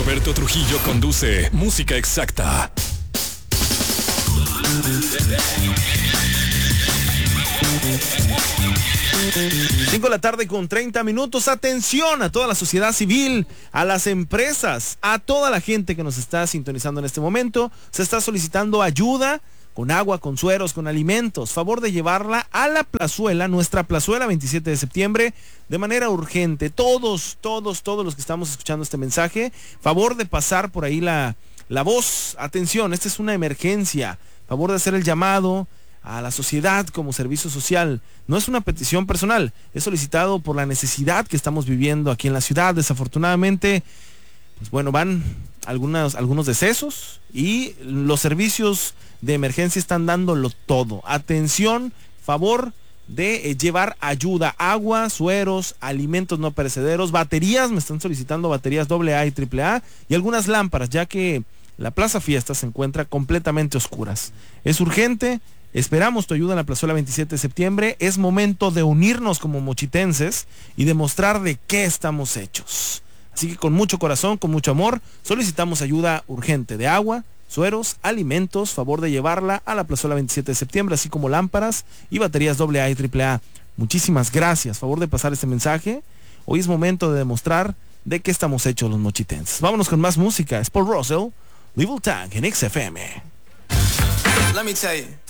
Roberto Trujillo conduce Música Exacta. 5 de la tarde con 30 minutos. Atención a toda la sociedad civil, a las empresas, a toda la gente que nos está sintonizando en este momento. Se está solicitando ayuda con agua, con sueros, con alimentos. Favor de llevarla a la plazuela, nuestra plazuela 27 de septiembre, de manera urgente. Todos los que estamos escuchando este mensaje, favor de pasar por ahí la voz. Atención, esta es una emergencia. Favor de hacer el llamado a la sociedad como servicio social. No es una petición personal, es solicitado por la necesidad que estamos viviendo aquí en la ciudad. Desafortunadamente, pues bueno, van algunos decesos y los servicios de emergencia están dándolo todo. Atención, favor de llevar ayuda, agua, sueros, alimentos no perecederos, baterías. Me están solicitando baterías AA y AAA y algunas lámparas, ya que la Plaza Fiesta se encuentra completamente a oscuras. Es urgente. Esperamos tu ayuda en la plazuela 27 de septiembre. Es momento de unirnos como mochitenses y demostrar de qué estamos hechos. Así que con mucho corazón, con mucho amor, solicitamos ayuda urgente de agua, sueros, alimentos. Favor de llevarla a la plazuela 27 de septiembre, así como lámparas y baterías AA y AAA. Muchísimas gracias. Favor de pasar este mensaje. Hoy es momento de demostrar de qué estamos hechos los mochitenses. Vámonos con más música. Es Paul Russell, Little Tank en XFM. Let me tell you.